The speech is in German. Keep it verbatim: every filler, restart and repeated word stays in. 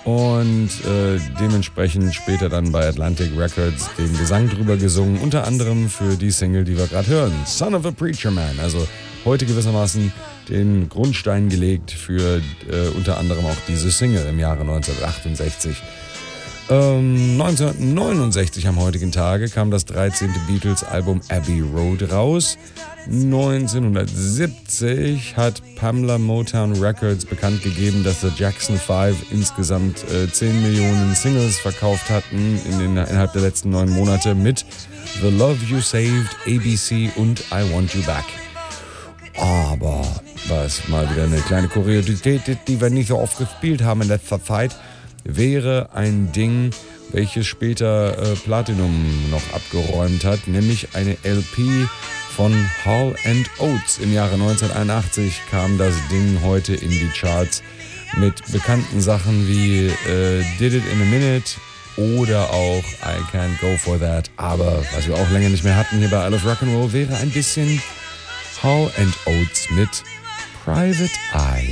und äh, dementsprechend später dann bei Atlantic Records den Gesang drüber gesungen, unter anderem für die Single, die wir gerade hören, Son of a Preacher Man. Also heute gewissermaßen den Grundstein gelegt für äh, unter anderem auch diese Single im Jahre neunzehnhundertachtundsechzig. Ähm, neunzehnhundertneunundsechzig am heutigen Tage kam das dreizehnte Beatles-Album Abbey Road raus. neunzehnhundertsiebzig hat Pamela Motown Records bekannt gegeben, dass The Jackson Five insgesamt äh, zehn Millionen Singles verkauft hatten in den, innerhalb der letzten neun Monate mit The Love You Saved, A B C und I Want You Back. Aber was mal wieder eine kleine Kuriosität, die wir nicht so oft gespielt haben in letzter Zeit, wäre ein Ding, welches später äh, Platinum noch abgeräumt hat, nämlich eine L P von Hall and Oates. Im Jahre neunzehnhunderteinundachtzig kam das Ding heute in die Charts mit bekannten Sachen wie äh, Did It in a Minute oder auch I Can't Go For That. Aber was wir auch länger nicht mehr hatten hier bei I Love Rock'n'Roll, wäre ein bisschen Hall and Oates mit Private Eye.